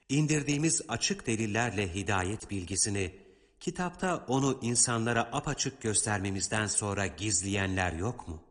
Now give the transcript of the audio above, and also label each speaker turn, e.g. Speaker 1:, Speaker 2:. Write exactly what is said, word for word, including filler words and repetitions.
Speaker 1: İndirdiğimiz açık delillerle hidayet bilgisini, kitapta onu insanlara apaçık göstermemizden sonra gizleyenler yok mu?